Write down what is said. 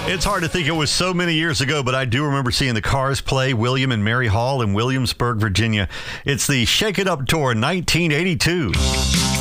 It's hard to think it was so many years ago, but I do remember seeing the Cars play William and Mary Hall in Williamsburg, Virginia. It's the Shake It Up Tour 1982.